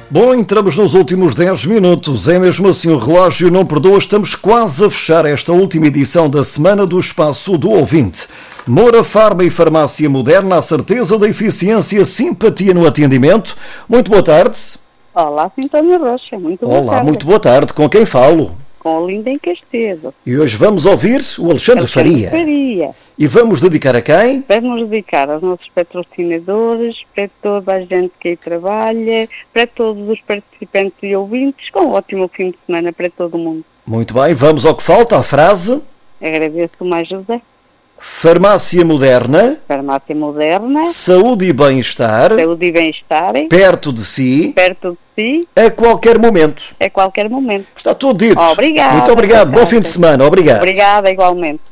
Bom, entramos nos últimos 10 minutos. É mesmo assim, o relógio não perdoa. Estamos quase a fechar esta última edição da Semana do Espaço do Ouvinte. Moura Farma e Farmácia Moderna, a certeza da eficiência, simpatia no atendimento. Muito boa tarde. Olá, Sintónia Rocha. Muito boa tarde. Olá, muito boa tarde. Com quem falo? Com Olinda em Castelo. E hoje vamos ouvir o Alexandre Faria. E vamos dedicar a quem? Vamos dedicar aos nossos patrocinadores, para toda a gente que aí trabalha, para todos os participantes e ouvintes, com um ótimo fim de semana para todo mundo. Muito bem, vamos ao que falta, a frase. Agradeço uma ajuda. Farmácia Moderna. Farmácia Moderna. Saúde e bem-estar. Saúde e bem-estar. Perto de si. Perto de si. A qualquer momento. A qualquer momento. Está tudo dito. Obrigada. Muito obrigado. Bom fim de semana. Obrigado. Obrigada, igualmente.